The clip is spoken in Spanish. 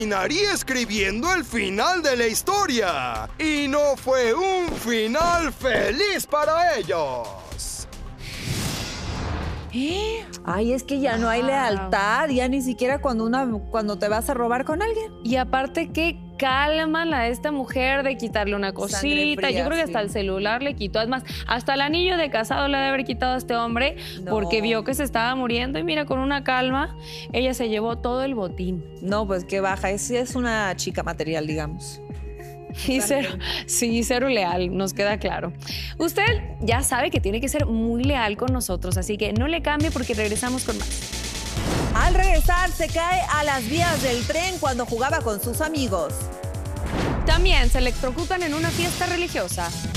terminaría escribiendo el final de la historia. Y no fue un final feliz para ellos. Ay, es que ya no hay lealtad, ya ni siquiera cuando te vas a robar con alguien. Y aparte, qué calma la de esta mujer de quitarle una cosita. Fría, yo creo que sí. hasta el celular le quitó. Además, hasta el anillo de casado le ha de haber quitado a este hombre porque vio que se estaba muriendo. Y mira, con una calma, ella se llevó todo el botín. No, pues qué baja, es una chica material, digamos. Y cero leal, nos queda claro. Usted ya sabe que tiene que ser muy leal con nosotros, así que no le cambie porque regresamos con más. Al regresar, se cae a las vías del tren cuando jugaba con sus amigos. También se electrocutan en una fiesta religiosa.